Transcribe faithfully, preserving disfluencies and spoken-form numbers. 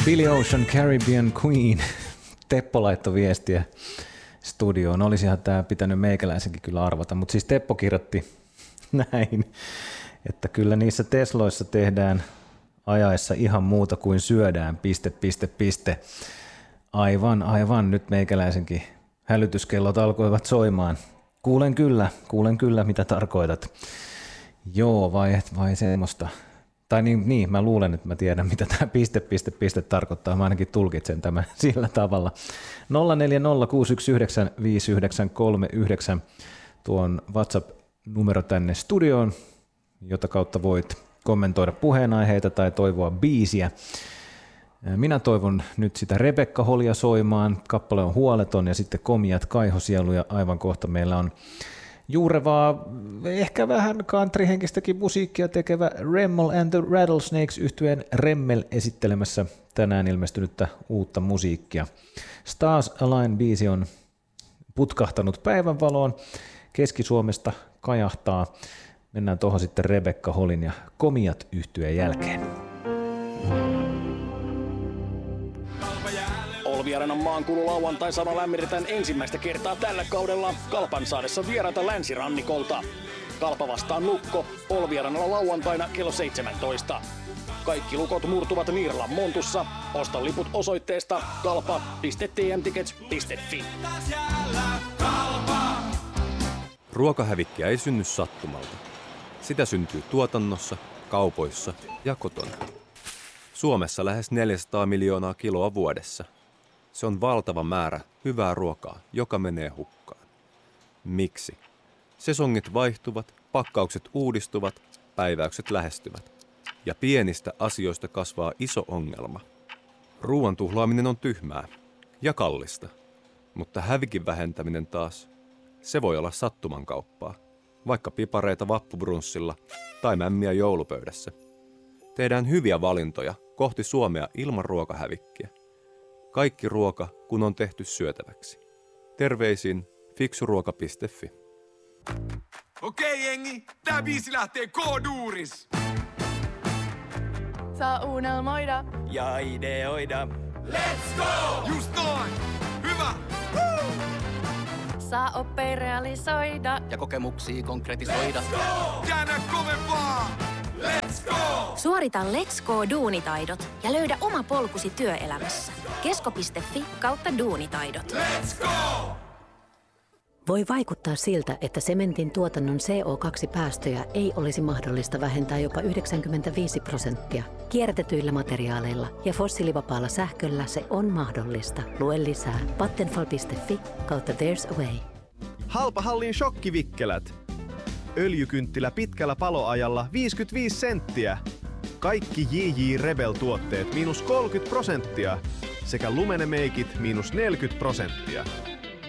Billy Ocean, Caribbean Queen. Teppo laittoi viestiä studioon. Olisihan tämä pitänyt meikäläisenkin kyllä arvata, mutta siis Teppo kirjoitti näin, että kyllä niissä Tesloissa tehdään ajaessa ihan muuta kuin syödään, piste, piste, piste. Aivan, aivan, nyt meikäläisenkin hälytyskellot alkoivat soimaan. Kuulen kyllä, kuulen kyllä, mitä tarkoitat. Joo, vai, vai semmoista. Tai niin, niin, mä luulen, että mä tiedän, mitä tämä piste, piste, piste tarkoittaa. Mä ainakin tulkitsen tämän sillä tavalla. nolla neljä nolla kuusi yksi yhdeksän viisi yhdeksän kolme yhdeksän tuon WhatsApp-numero tänne studioon, jota kautta voit kommentoida puheenaiheita tai toivoa biisiä. Minä toivon nyt sitä Rebekka Holia soimaan. Kappale on Huoleton ja sitten Komiat kaihosieluja. Aivan kohta meillä on juurevaa, ehkä vähän country-henkistäkin musiikkia tekevä Remmel and the Rattlesnakes -yhtyeen Remmel esittelemässä tänään ilmestynyttä uutta musiikkia. Stars Align-biisi on putkahtanut päivänvaloon. Keski-Suomesta kajahtaa. Mennään tuohon sitten Rebekka Holin ja Komiat -yhtyeen jälkeen. Olviarenan maankulu lauantai-sana lämmitetään ensimmäistä kertaa tällä kaudella Kalpan saadessa vieraita länsirannikolta. Kalpa vastaan Lukko Olviarenalla lauantaina kello seitsemäntoista. Kaikki lukot murtuvat Niiralan Montussa. Osta liput osoitteesta kalpa piste t m tickets piste f i. Ruokahävikkiä ei synny sattumalta. Sitä syntyy tuotannossa, kaupoissa ja kotona. Suomessa lähes neljäsataa miljoonaa kiloa vuodessa. Se on valtava määrä hyvää ruokaa, joka menee hukkaan. Miksi? Sesongit vaihtuvat, pakkaukset uudistuvat, päiväykset lähestyvät. Ja pienistä asioista kasvaa iso ongelma. Ruoan tuhlaaminen on tyhmää ja kallista. Mutta hävikin vähentäminen taas, se voi olla sattumankauppaa. Vaikka pipareita vappubrunssilla tai mämmiä joulupöydässä. Tehdään hyviä valintoja kohti Suomea ilman ruokahävikkiä. Kaikki ruoka, kun on tehty syötäväksi. Terveisin fiksuruoka piste f i. Okei jengi, tää biisi lähtee K-duuris! Saa unelmoida ja ideoida. Let's go! Just noin! Hyvä! Woo! Saa oppia realisoida Ja kokemuksia konkretisoida. Let's go! Käännä kovempaa! Let's go! Suorita Let's Go-duunitaidot ja löydä oma polkusi työelämässä. kesko piste f i kautta duunitaidot. Let's go! Voi vaikuttaa siltä, että sementin tuotannon C O kaksi -päästöjä ei olisi mahdollista vähentää jopa yhdeksänkymmentäviisi prosenttia. Kierrätetyillä materiaaleilla ja fossiilivapaalla sähköllä se on mahdollista. Lue lisää vattenfall piste f i kautta there's a way. Halpahallin shokkivikkelät. Öljykynttilä pitkällä paloajalla viisikymmentäviisi senttiä. Kaikki J J Rebel-tuotteet miinus kolmekymmentä prosenttia. Sekä Lumene-meikit miinus neljäkymmentä prosenttia.